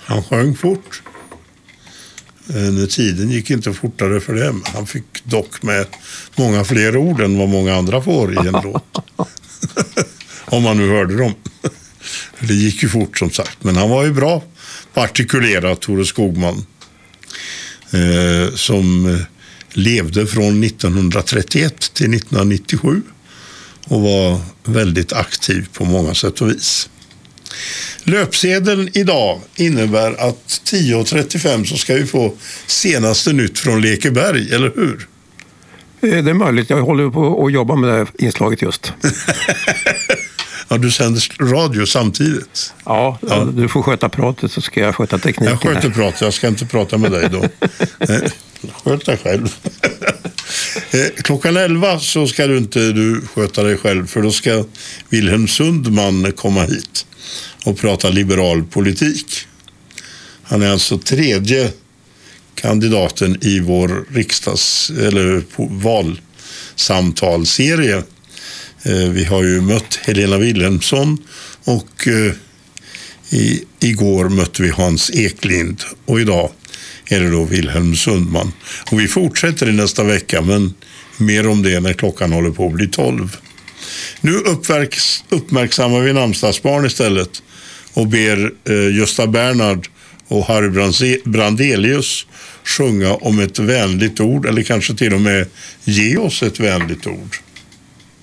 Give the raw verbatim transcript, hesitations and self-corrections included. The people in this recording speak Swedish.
Han sjöng fort. När tiden gick inte fortare för dem. Han fick dock med många fler ord än vad många andra får i en låt. Om man nu hörde dem. Det gick ju fort som sagt. Men han var ju bra på artikulera, Tore Skogman. Eh, som levde från nittonhundratrettioett till nittonhundranittiosju. Och var väldigt aktiv på många sätt och vis. Löpsedeln idag innebär att tio och trettiofem så ska vi få senaste nytt från Lekeberg, eller hur? Det är möjligt. Jag håller på att jobba med det här inslaget just. Ja, du sänder radio samtidigt. Ja, ja, du får sköta pratet så ska jag sköta tekniken. Jag sköter pratet, jag ska inte prata med dig då. Sköt dig själv. Klockan elva så ska du inte du sköta dig själv, för då ska Wilhelm Sundman komma hit och prata liberal politik. Han är alltså tredje kandidaten i vår riksdags- eller valsamtalsserie. Vi har ju mött Helena Wilhelmsson och i, igår mötte vi Hans Eklind och idag är det då Wilhelm Sundman. Och vi fortsätter i nästa vecka, men mer om det när klockan håller på att bli tolv. Nu uppverks, uppmärksammar vi namnsdagsbarn istället och ber eh, Gösta Bernhard och Harry Brandelius sjunga om ett vänligt ord, eller kanske till och med ge oss ett vänligt ord.